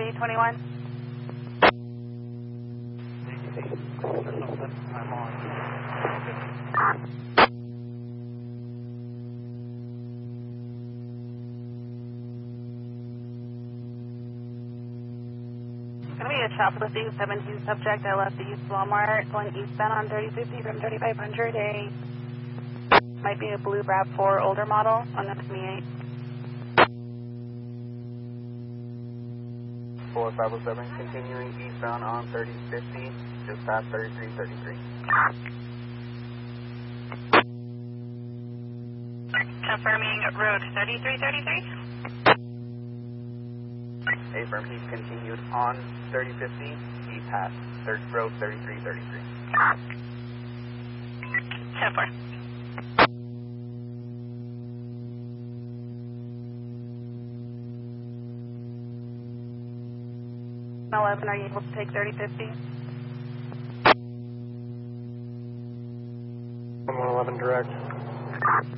3021. I'm on. Going to be a shoplifting 17 subject. I left the East Walmart going eastbound on 3050 from 3500. Might be a blue RAV4 older model on the 28. 4507, continuing eastbound on 3050, just past 3333. Confirming road 3333. Affirm, he's continued on 3050, he passed road 3333. 10-4. 11, are you able to take 3050? 11 direct.